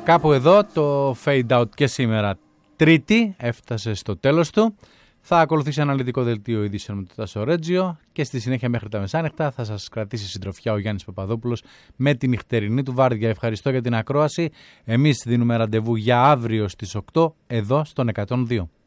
Κάπου εδώ το fade out και σήμερα Τρίτη έφτασε στο τέλος του. Θα ακολουθήσει αναλυτικό δελτίο ειδήσεων με το Τάσο Ρέτζιο και στη συνέχεια μέχρι τα μεσάνυχτα θα σας κρατήσει συντροφιά ο Γιάννης Παπαδόπουλος με τη νυχτερινή του βάρδια. Ευχαριστώ για την ακρόαση. Εμείς δίνουμε ραντεβού για αύριο στις 8 εδώ στον 102.